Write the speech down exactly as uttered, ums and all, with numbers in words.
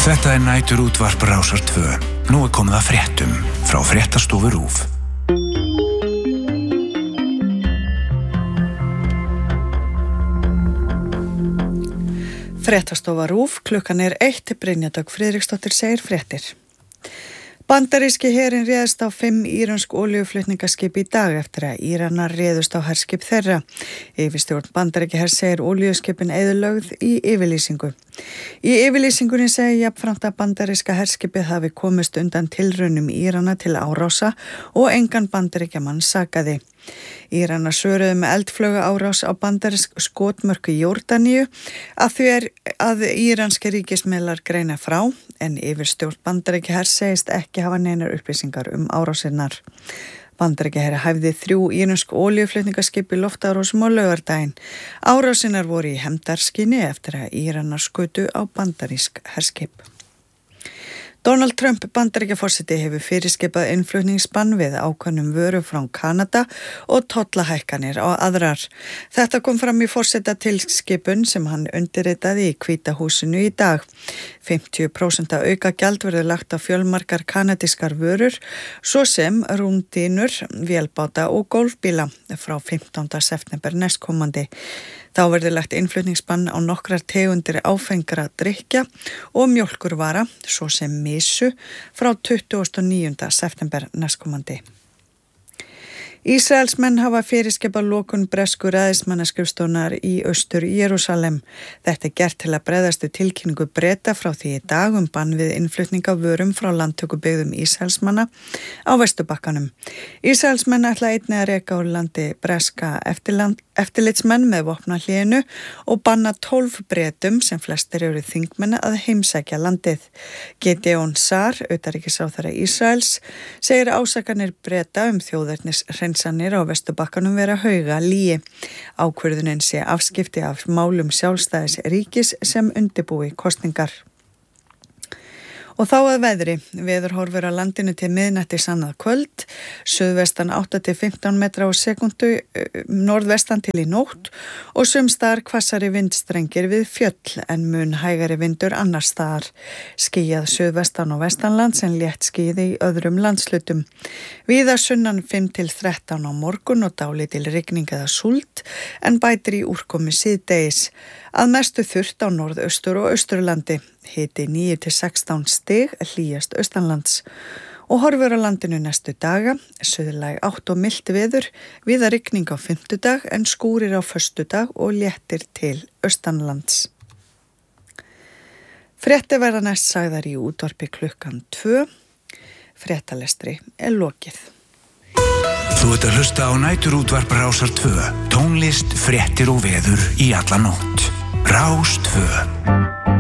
Þetta er næturútvarp Rásar tvö. Nú er komið að fréttum frá Fréttastofu RÚV. Fréttastofa RÚV, klukkan er eitt, Brynja Dögg Friðriksdóttir segir fréttir. Bandaríski herinn réðst á fimm írönsk olíuflutningaskip í dag eftir að Íranar réðust á herskip þeirra. Yfirstjórn Bandaríkjahers segir olíuskipin eyðilögð í yfirlýsingu. Í yfirlýsingunni segir jafnframt að bandaríska herskipið hafi komist undan tilraunum Írana til árása og engan bandaríkjamann sakaði. Íranar svöruðu með eldflauga árás á bandarísk skotmörk í Jórdaníu að því er að íranski ríkismiðlar greina frá, en yfirstjórn Bandaríkjahers segist ekki hafa neinar upplýsingar um árásinnar. Bandaríkjaher hæfði þrjú írönsk olíuflutningaskip í loftárásum á laugardaginn. Árásinnar voru í hefndarskyni eftir að Íranar skutu á bandarísk herskip. Donald Trump Bandaríkjaforseti hefur fyrirskipað innflutningsbann við ákveðnum vörum frá Kanada og tollahækkanir á aðrar. Þetta kom fram í forsetatilskipun sem hann undirritaði í Hvíta húsinu í dag. fimmtíu prósent auka gjald verður lagt á fjölmargar kanadískar vörur, svo sem rúndínur, vélbáta og golfbíla frá fimmtánda september næstkomandi. Þá verður lagt innflutningsbann á nokkrar tegundir áfengra drykkja og mjólkurvara, svo sem misu, frá tuttugasta og níunda september næstkomandi. Ísraelsmenn hafa fyrirskipað lokun bresku ræðismannaskrifstofunnar í Austur Jerúsalem. Þetta er gert til að bregðast við tilkynningu Breta frá því í dag um bann við innflutning á vörum frá landtökubyggðum Ísraelsmanna á Vesturbakkanum. Ísraelsmenn ætla einnig að reka úr landi breska eftirland, eftirlitsmenn með vopnahlénu og banna tólf Bretum sem flestir eru þingmenn að heimsækja landið. Gideon Sar, utanríkisráðherra Ísraels, segir ásakanir Breta um þjóðernis hreinsanir á Vesturbakkanum vera hauga lygi. Ákvörðunin sé afskipti af málum sjálfstæðis ríkis sem undirbúi kosningar. Og þá að veðri. Veður horfur á landinu til miðnættis annað kvöld, suðvestan átta til fimmtán metra á sekundu, norðvestan til í nótt og sums staðar hvassari vindstrengir við fjöll en mun hægari vindur annars staðar. Skýjað suðvestan og vestanlands en létt skýði í öðrum landslutum. Víða sunnan fimm til þrettán á morgun og dálítil rigning eða súld en bætir í úrkomu síðdegis. Að mestu þurrt á norðaustur og austurlandi, hiti níu til sextán stig, hlýjast austanlands. Og horfur á landinu næstu daga, suðlæg átt og milt veður, víða rigning á fimmtudag en skúrir á föstudag og léttir til austanlands. Fréttir verða næst sagðar í útvarpi klukkan tvö, fréttalestri er lokið. Þú ert að hlusta á næturútvarp Rásar tvö, tónlist, fréttir og veður í alla nótt. Rás tvö.